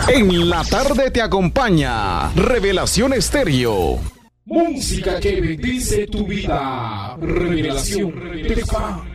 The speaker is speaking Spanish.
En la tarde te acompaña Revelación Estéreo. Música que bendice tu vida. Revelación de Fan.